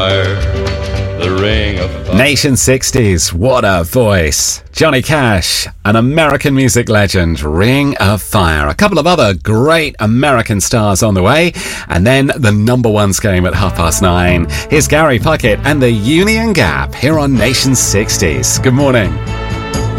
The Ring of Fire. Nation 60s, what a voice. Johnny Cash, an American music legend, Ring of Fire. A couple of other great American stars on the way. And then the number ones game at 9:30. Here's Gary Puckett and the Union Gap here on Nation 60s. Good morning.